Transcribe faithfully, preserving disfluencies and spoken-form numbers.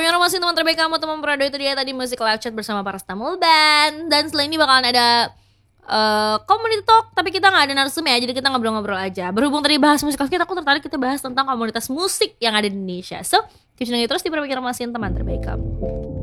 Pramiro masih teman terbaik kamu, teman Prado. Itu dia tadi musik live chat bersama para Stamul Band. Dan setelah ini bakalan ada uh, community talk, tapi kita gak ada narsum ya, jadi kita ngobrol-ngobrol aja. Berhubung tadi bahas musik live chat, aku tertarik kita bahas tentang komunitas musik yang ada di Indonesia. So, keep tuning terus di Pramiro masih teman terbaik kamu.